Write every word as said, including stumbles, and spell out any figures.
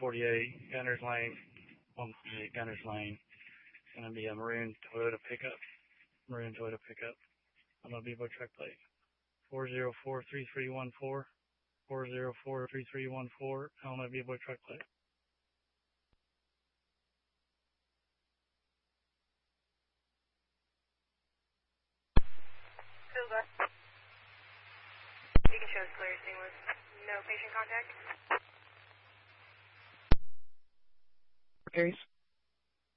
forty-eight, Gunner's Lane, one forty-eight Gunner's Lane. It's going to be a maroon Toyota pickup, maroon Toyota pickup. I'm going to be by truck plate. four zero four, three three one four, four zero four, three three one four, I'm going to be by truck plate. Silva. You can show us clear seamless. No patient contact. Carries.